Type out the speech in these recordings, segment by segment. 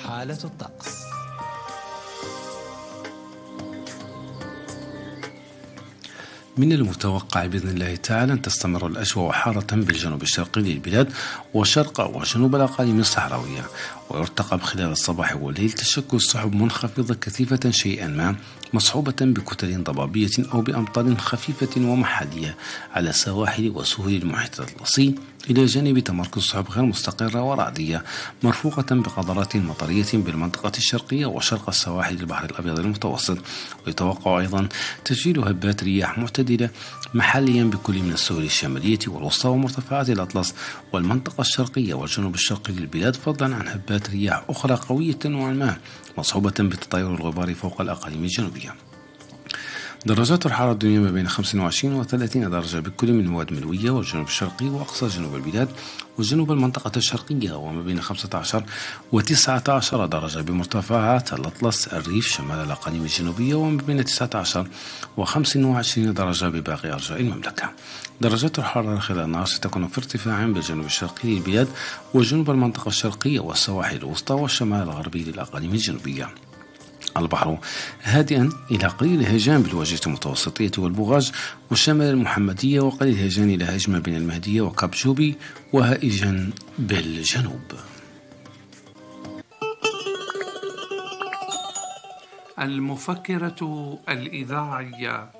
حالة الطقس. من المتوقع بإذن الله تعالى أن تستمر الأجواء حارة بالجنوب الشرقي للبلاد وشرق وجنوب الأقاليم الصحراوية، ويرتقب خلال الصباح والليل تشكل سحب منخفضة كثيفة شيئا ما مصحوبة بكتل ضبابية أو بأمطار خفيفة ومحلية على سواحل وسهول المحيط الأطلسي، إلى جانب تمركز سحب غير مستقرة ورعدية مرفوقة بقدرات مطرية بالمنطقة الشرقية وشرق السواحل البحر الأبيض المتوسط. ويتوقع أيضا تسجيل هبات رياح معتدلة محليا بكل من السهول الشمالية والوسطى ومرتفعات الأطلس والمنطقة الشرقية والجنوب الشرقي للبلاد، فضلا عن هبات رياح أخرى قوية نوعا ما مصحوبة بتطاير الغبار فوق الأقاليم الجنوبية. درجات الحرارة الدنيا ما بين 25 و 30 درجة بكل من مواد ملوية والجنوب الشرقي وأقصى جنوب البلاد وجنوب المنطقة الشرقية، وما بين 15 و 19 درجة بمرتفعات الأطلس الريف شمال الأقاليم الجنوبية، وما بين 19 و 25 درجة بباقي أرجاء المملكة. درجات الحرارة خلال النهار ستكون في ارتفاع بالجنوب الشرقي للبلاد وجنوب المنطقة الشرقية والسواحل الوسطى والشمال الغربي للأقاليم الجنوبية. البحر هادئا إلى قليل هيجان بالواجهة المتوسطية والبوغاج والشمال المحمدية، وقليل هيجان إلى هجمة بين المهدية وكاب جوبي، وهائجا بالجنوب. المفكرة الإذاعية.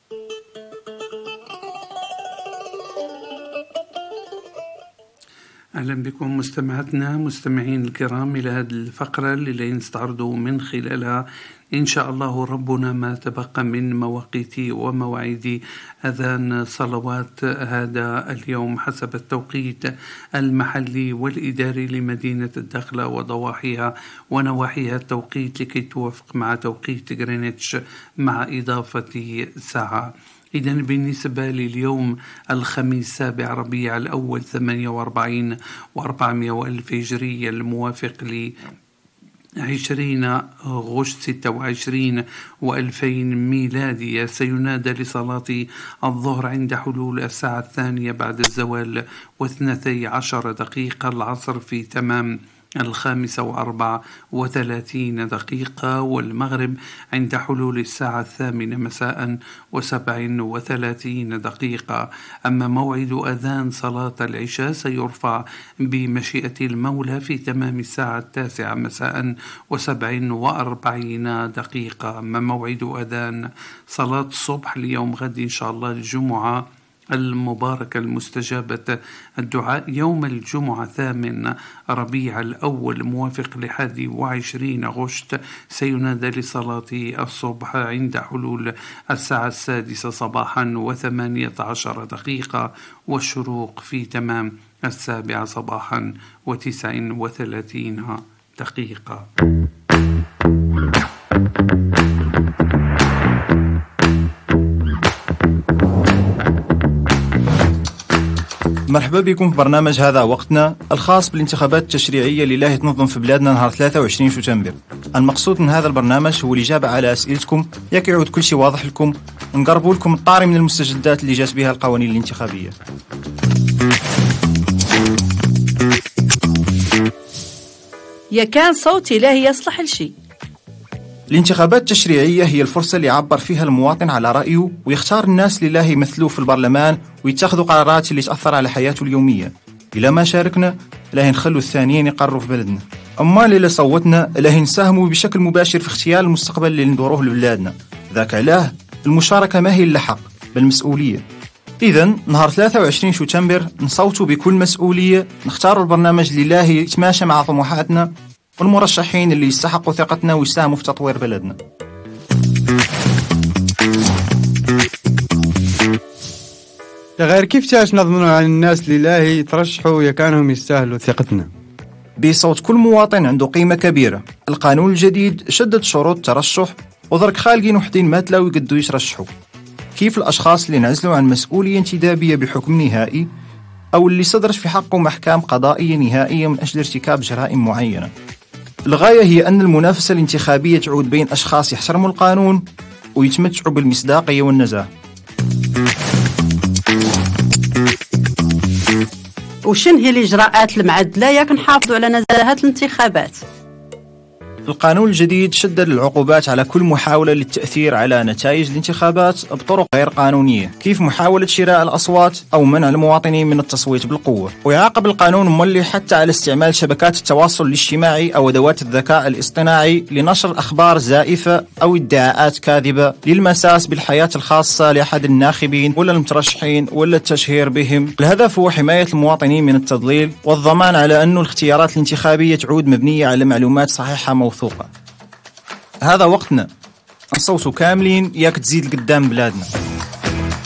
أهلا بكم مستمعين الكرام إلى هذه الفقرة اللي نستعرضوا من خلالها إن شاء الله ربنا ما تبقى من مواقيت ومواعيد أذان صلوات هذا اليوم حسب التوقيت المحلي والإداري لمدينة الداخلة وضواحيها ونواحيها التوقيت لكي توافق مع توقيت غرينتش مع إضافة ساعة. إذن بالنسبة لليوم الخميس 7 ربيع الأول 48 و400 ألف هجرية الموافق ل 20 غشت 26 و2000 ميلادية، سينادى لصلاة الظهر عند حلول الساعة 2 بعد الزوال و12 دقيقة، العصر في تمام 5:34 دقيقة، والمغرب عند حلول الساعة 8 مساء و37 دقيقة. أما موعد أذان صلاة العشاء سيرفع بمشيئة المولى في تمام الساعة 9 مساء و47 دقيقة. أما موعد أذان صلاة الصبح ليوم غد إن شاء الله الجمعة المباركة المستجابة الدعاء يوم الجمعة 8 ربيع الأول موافق ل21 غشت، سينادى لصلاة الصبح عند حلول الساعة 6 صباحا و18 دقيقة، والشروق في تمام 7 صباحا و39 دقيقة. مرحبا بكم في برنامج هذا وقتنا الخاص بالانتخابات التشريعية اللي راهي تنظم في بلادنا نهار 23 شتنبر. المقصود من هذا البرنامج هو الإجابة على أسئلتكم، ياك يعود كل شيء واضح لكم، نقربوا لكم الطاري من المستجدات اللي جات بها القوانين الانتخابية. يا كان صوتي لا يصلح لشيء. الانتخابات التشريعية هي الفرصة اللي يعبر فيها المواطن على رأيه ويختار الناس اللي يمثلوه في البرلمان ويتخذوا قرارات اللي تأثر على حياته اليومية. إلا ما شاركنا نخلوا الثانيين يقرروا في بلدنا. أما اللي صوتنا نساهموا بشكل مباشر في اختيار المستقبل اللي ندوروه لبلادنا. ذاك علاه المشاركة ما هي إلا حق بل مسؤولية. إذن نهار 23 شتنبر نصوتوا بكل مسؤولية، نختاروا البرنامج اللي يتماشى مع طموحاتنا والمرشحين اللي يستحقوا ثقتنا ويساهموا في تطوير بلدنا. غير كيف نضمنوا على الناس اللي يترشحوا يكانهم يستاهلوا ثقتنا؟ بصوت كل مواطن عنده قيمة كبيرة. القانون الجديد شدد شروط الترشح ودرك خالقين وحدين ما تلاو يقدروا يترشحوا، كيف الأشخاص اللي انعزلوا عن مسؤولية انتدابية بحكم نهائي أو اللي صدرت في حقهم أحكام قضائية نهائية من أجل ارتكاب جرائم معينة. الغاية هي أن المنافسة الانتخابية تعود بين أشخاص يحترموا القانون ويتمتعوا بالمصداقية والنزاهة. وشن هي الإجراءات المعدلة ياك نحافظوا على نزاهة الانتخابات؟ القانون الجديد شدد العقوبات على كل محاولة للتأثير على نتائج الانتخابات بطرق غير قانونية، كيف محاولة شراء الأصوات أو منع المواطنين من التصويت بالقوة. ويعاقب القانون المولي حتى على استعمال شبكات التواصل الاجتماعي أو أدوات الذكاء الاصطناعي لنشر أخبار زائفة أو ادعاءات كاذبة للمساس بالحياة الخاصة لأحد الناخبين ولا المترشحين ولا التشهير بهم. الهدف هو حماية المواطنين من التضليل والضمان على أن الاختيارات الانتخابية تعود مبنية على معلومات صحيحة موثوقة. هذا وقتنا نصوتوا كاملين ياك تزيد قدام بلادنا.